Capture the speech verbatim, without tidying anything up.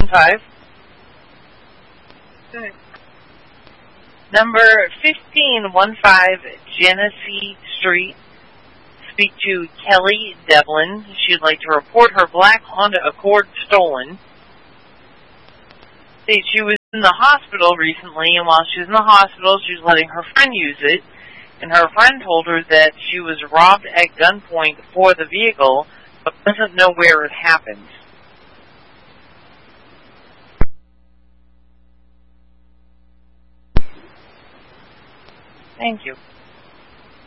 five. Good. Number fifteen fifteen, Genesee Street. Speak to Kelly Devlin. She'd like to report her black Honda Accord stolen. She was in the hospital recently, and while she was in the hospital, she was letting her friend use it, and her friend told her that she was robbed at gunpoint for the vehicle, but doesn't know where it happened. Thank you.